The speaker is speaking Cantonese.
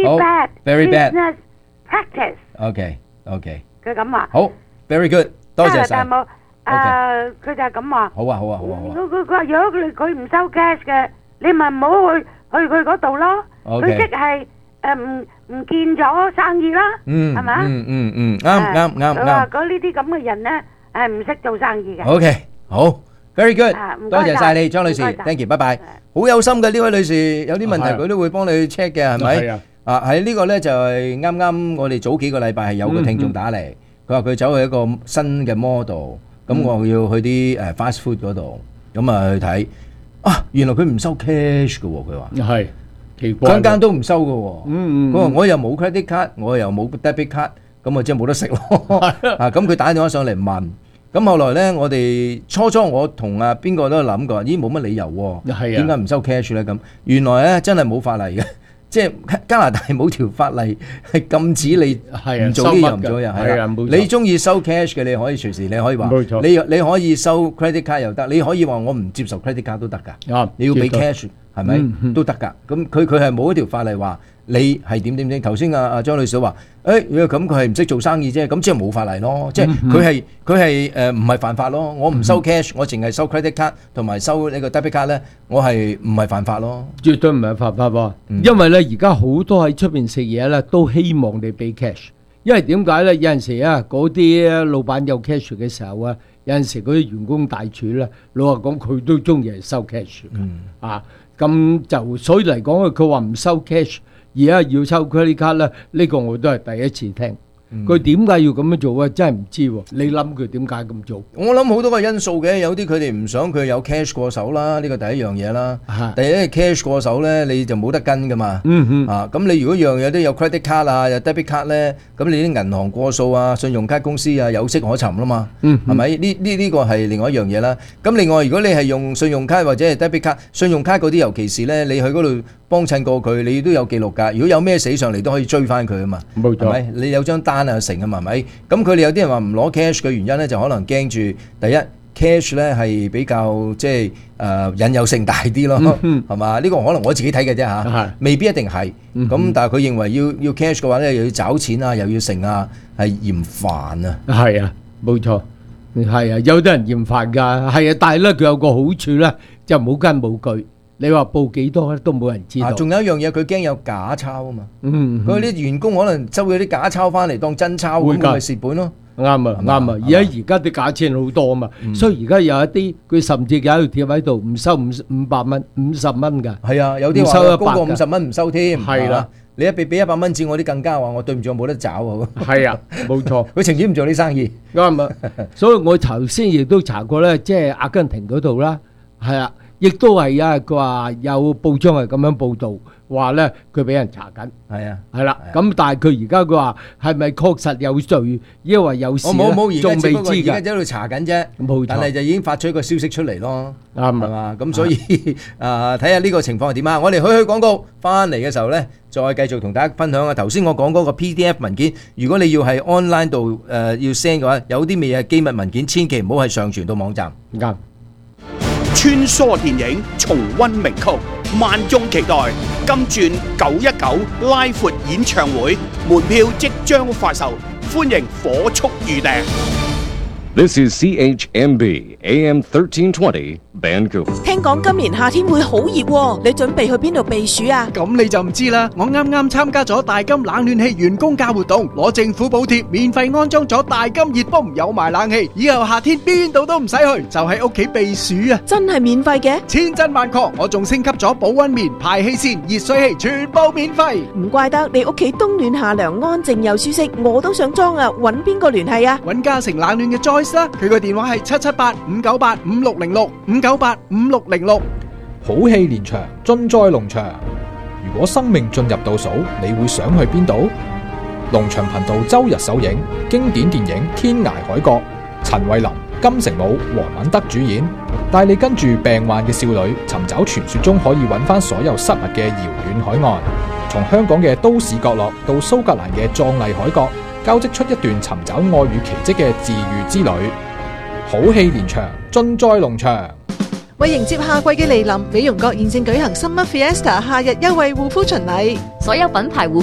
好 bad very bad business practice。 OK， 佢咁話。 好 very good， 多謝晒。 但係冇佢就係咁話。 好啊。 佢話如果佢唔收 cash 嘅，你咪唔好去佢嗰度咯。佢即係唔見咗生意啦，係咪啊？啱。佢話嗰呢啲咁嘅人咧係唔識做生意嘅。 OK， 好 very good， 多謝晒你張女士 ，thank you， 拜拜。好有心嘅呢位女士，有啲問題佢都會幫你 check 嘅，係咪？喺呢個咧就係啱啱我哋早幾個禮拜係有個聽眾打嚟，佢話佢走去一個新嘅 model， 咁我要去啲fast food 嗰度，咁啊去睇，原來佢唔收 cash 嘅喎，佢話係奇怪， 間都唔收嘅喎，佢話我又冇 credit card， 我又冇 debit card， 咁啊即係冇得食咯，咁佢打電話上嚟問。咁後來咧，我哋初我同邊個都諗過，咦冇乜理由喎，點解唔收 cash 咧？咁原來咧真係冇法例嘅，即係加拿大冇條法例係禁止你唔做啲又唔做嘢，你中意收 cash 嘅，你可以隨時你可以話，你可以收 credit card 又得，你可以話我唔接受 credit card 都得㗎，你要俾 cash 係咪都得㗎？咁佢係冇一條法例話。你係點？頭先阿張女士話，咁佢係唔識做生意啫，咁即係冇法例咯，即係佢係唔係犯法咯？我唔收 cash， 我淨係收 credit card 同埋收呢個 debit card 咧，我係唔係犯法咯？ 絕對唔係犯法喎，因為咧而家好多喺出邊食嘢咧都希望你俾 cash， 因為點解咧？有陣時啊，嗰啲老闆有 cash 嘅時候啊，有陣時嗰啲員工大廚咧，老實講佢都中意係收 cash 嘅，咁就所以嚟講佢話唔收 cash。而家要收 credit card 咧，呢個我都係第一次聽。佢點解要咁樣做啊？真係唔知喎。你諗佢點解咁做？ 我諗好多個因素嘅，有啲佢哋唔想佢有 cash 過手啦，呢個第一樣嘢啦。第一 cash 過手咧，你就冇得跟噶嘛。咁你如果樣嘢都有 credit card 啊，有 debit card 咧，咁你啲銀行過數啊、信用卡公司啊有跡可尋啦嘛。係咪？呢個係另外一樣嘢啦。咁另外如果你係用信用卡或者係 debit card， 信用卡嗰啲尤其是咧，你去嗰度幫襯過佢，你都有記錄㗎。如果有咩死上嚟都可以追翻佢啊嘛。 冇錯。 係咪？你有張單啊成啊嘛，係咪？咁佢哋有啲人話唔攞 cash 嘅原因咧，就可能驚住第一 cash 咧係比較即係引誘性大啲咯，係嘛？呢個可能我自己睇嘅啫嚇，未必一定係。咁但係佢認為要 cash 嘅話咧，又要找錢啊，又要成啊，係嫌煩啊。 係啊，冇錯，係啊，有啲人嫌煩㗎，係啊，但係咧佢有個好處咧，就冇根冇據。你話報幾多都冇人知道。 仲有一樣嘢，佢驚有假鈔啊嘛。佢啲員工可能收咗啲假鈔翻嚟當真鈔，咁咪蝕本咯。啱啊！而家啲假錢好多啊嘛，所以而家有一啲佢甚至有一條貼喺度唔收500蚊、50蚊㗎。 係啊，有啲話高過50蚊唔收添。 係啦， 你一俾100蚊紙，我啲更加話我對唔住，我冇得找喎。 係啊，冇錯， 佢情願唔做啲生意。 啱啊！所以我頭先亦都查過咧，即係阿根廷嗰度啦，係啊。亦都係啊！佢話有報章係咁樣報導，話咧佢俾人查緊。係啊，係啦。咁但係佢而家佢話係咪確實有罪，因為有事咧，仲未知㗎。 而家喺度查緊啫，但係就已經發出一個消息出嚟咯。啱係嘛？咁所以睇下呢個情況係點啊！我哋去廣告，翻嚟嘅時候咧，再繼續同大家分享啊。頭先我講嗰個 PDF 文件，如果你要喺 online 度要 send 嘅話，有啲咩嘢機密文件，千祈唔好係上傳到網站。 啱。 穿梭電影，重溫名曲，萬眾期待。金鑽919拉闊演唱會門票即將發售，歡迎火速預訂。 This is CHMB AM 1320 Vancouver。 聽講今年夏天會好熱喎，你準備去邊度避暑啊？ 咁你就唔知啦，我啱啱參加咗大金冷暖氣員工價活動，攞政府補貼，免費安裝咗大金熱風，有埋冷氣，以後夏天邊度都唔使去，就喺屋企避暑啊！ 真係免費嘅？ 千真萬確，我仲升級咗保溫棉、排氣扇、熱水器，全部免費。 唔怪得你屋企冬暖夏涼，安靜又舒適，我都想裝啊！揾邊個聯繫啊？ 揾嘉誠冷暖嘅 Joyce。佢個電話係778-598-5606，598-5606。 好戲連場，臻災農場。如果生命進入倒數，你會想去邊度？農場頻道周日首映經典電影《天涯海角》，陳慧琳、金城武、黃敏德主演，帶你跟住病患嘅少女尋找傳說中可以揾翻所有失物嘅遙遠海岸，從香港嘅都市角落到蘇格蘭嘅壯麗海角，交織出一段尋找愛與奇蹟嘅治癒之旅。好戲連場，臻災農場。 為迎接夏季嘅嚟臨，美容閣現正舉行 Summer Fiesta 夏日優惠護膚巡禮， 所有品牌護